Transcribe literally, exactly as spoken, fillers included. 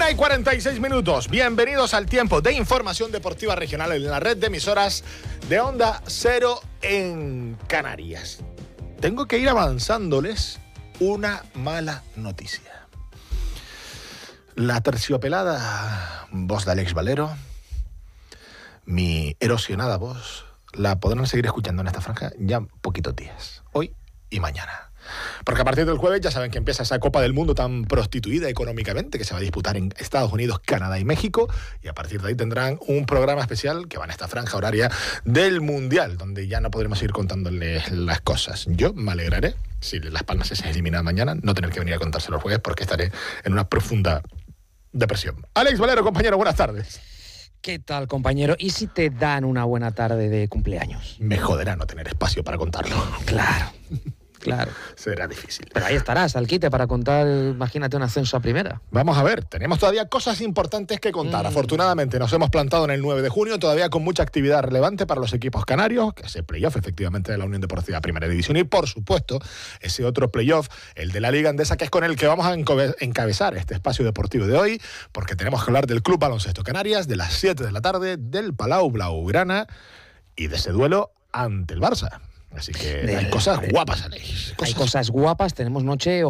Una y cuarenta y seis minutos. Bienvenidos al tiempo de información deportiva regional en la red de emisoras de Onda Cero en Canarias. Tengo que ir avanzándoles una mala noticia. La terciopelada voz de Alex Valero, mi erosionada voz, la podrán seguir escuchando en esta franja ya poquitos días, hoy y mañana. Porque a partir del jueves ya saben que empieza esa Copa del Mundo tan prostituida económicamente que se va a disputar en Estados Unidos, Canadá y México, y a partir de ahí tendrán un programa especial que va en esta franja horaria del Mundial, donde ya no podremos ir contándoles las cosas. Yo me alegraré, si Las Palmas es eliminada mañana, no tener que venir a contárselo el jueves porque estaré en una profunda depresión. Alex Valero, compañero, buenas tardes. ¿Qué tal, compañero? ¿Y si te dan una buena tarde de cumpleaños? Me joderá no tener espacio para contarlo. Claro. Claro. Será difícil. Pero ahí estarás, al quite, para contar, imagínate, un ascenso a primera. Vamos a ver, tenemos todavía cosas importantes que contar. Mm. Afortunadamente nos hemos plantado en el nueve de junio, todavía con mucha actividad relevante para los equipos canarios, que es el playoff efectivamente de la Unión Deportiva Primera División y, por supuesto, ese otro playoff, el de la Liga Endesa, que es con el que vamos a encabezar este espacio deportivo de hoy, porque tenemos que hablar del Club Baloncesto Canarias, de las siete de la tarde, del Palau Blaugrana y de ese duelo ante el Barça. Así que Del, hay cosas guapas, Aleix. Hay cosas guapas, tenemos noche...